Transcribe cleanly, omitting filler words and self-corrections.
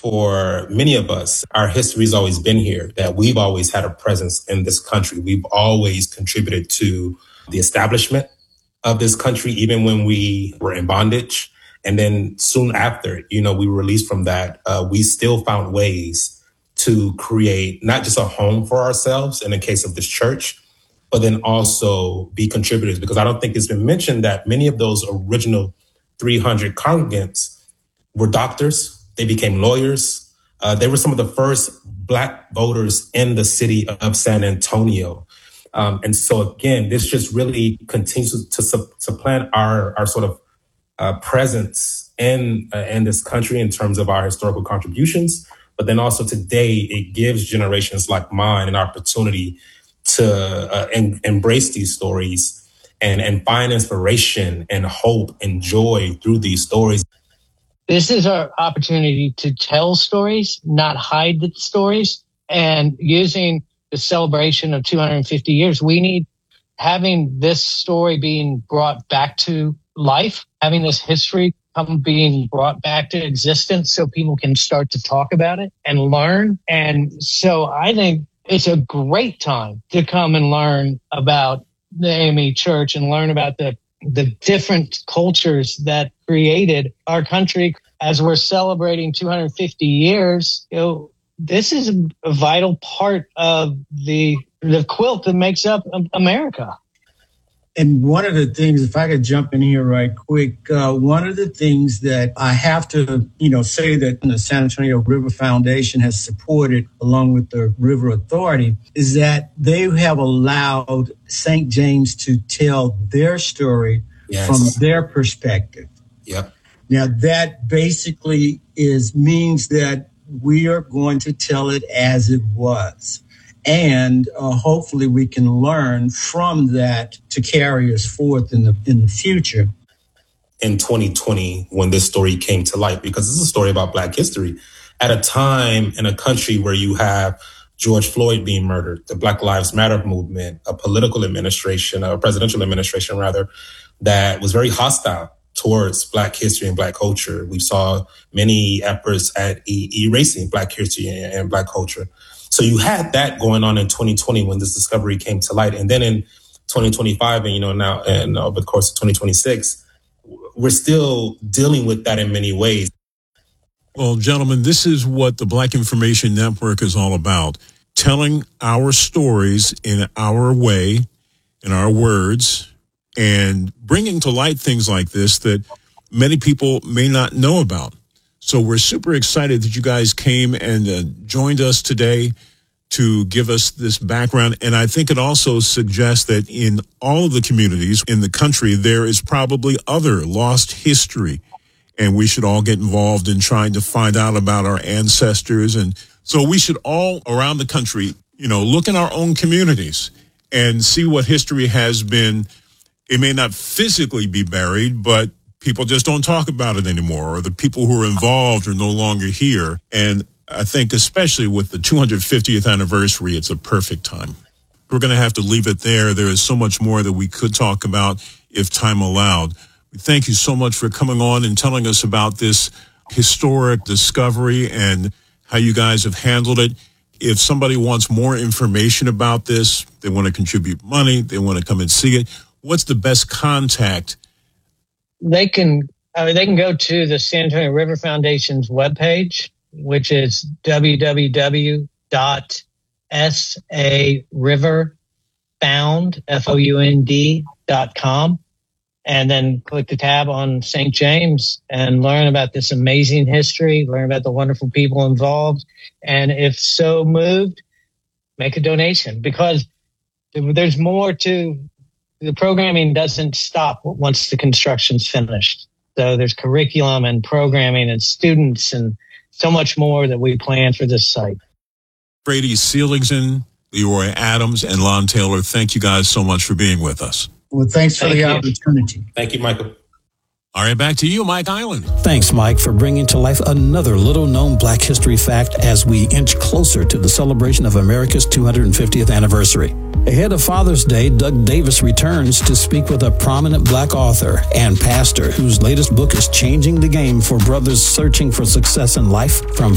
for many of us, our history's always been here, that we've always had a presence in this country. We've always contributed to the establishment of this country, even when we were in bondage. And then soon after, we were released from that, we still found ways to create not just a home for ourselves in the case of this church, but then also be contributors. Because I don't think it's been mentioned that many of those original 300 congregants were doctors. They became lawyers. They were some of the first Black voters in the city of San Antonio. And so, again, this just really continues to supplant our sort of presence in this country in terms of our historical contributions. But then also today, it gives generations like mine an opportunity to embrace these stories and find inspiration and hope and joy through these stories. This is our opportunity to tell stories, not hide the stories. And using the celebration of 250 years, we need having this story being brought back to life, having this history being brought back to existence so people can start to talk about it and learn. And so I think it's a great time to come and learn about the AME Church and learn about the different cultures that created our country. As we're celebrating 250 years, this is a vital part of the quilt that makes up America. And one of the things, if I could jump in here right quick, one of the things that I have to, say that the San Antonio River Foundation has supported along with the River Authority is that they have allowed St. James to tell their story from their perspective. Yep. Now, that basically means that we are going to tell it as it was. And hopefully we can learn from that to carry us forth in the future. In 2020, when this story came to light, because this is a story about Black history, at a time in a country where you have George Floyd being murdered, the Black Lives Matter movement, a presidential administration rather, that was very hostile towards Black history and Black culture. We saw many efforts at erasing Black history and Black culture. So you had that going on in 2020 when this discovery came to light. And then in 2025 and, now and over the course of 2026, we're still dealing with that in many ways. Well, gentlemen, this is what the Black Information Network is all about. Telling our stories in our way, in our words, and bringing to light things like this that many people may not know about. So we're super excited that you guys came and joined us today to give us this background. And I think it also suggests that in all of the communities in the country, there is probably other lost history. And we should all get involved in trying to find out about our ancestors. And so we should all around the country, look in our own communities and see what history has been. It may not physically be buried, but people just don't talk about it anymore, or the people who are involved are no longer here. And I think especially with the 250th anniversary, it's a perfect time. We're going to have to leave it there. There is so much more that we could talk about if time allowed. We thank you so much for coming on and telling us about this historic discovery and how you guys have handled it. If somebody wants more information about this, they want to contribute money, they want to come and see it, what's the best contact? They can go to the San Antonio River Foundation's webpage, which is www.sariverfound.com, and then click the tab on St. James and learn about this amazing history, learn about the wonderful people involved, and if so moved, make a donation, because there's more to the programming. Doesn't stop once the construction's finished. So there's curriculum and programming and students and so much more that we plan for this site. Brady Seligson, Leroy Adams, and Lon Taylor, thank you guys so much for being with us. Well, thanks for the opportunity. Thank you, Michael. All right, back to you, Mike Island. Thanks, Mike, for bringing to life another little-known Black history fact as we inch closer to the celebration of America's 250th anniversary. Ahead of Father's Day, Doug Davis returns to speak with a prominent Black author and pastor whose latest book is changing the game for brothers searching for success in life, from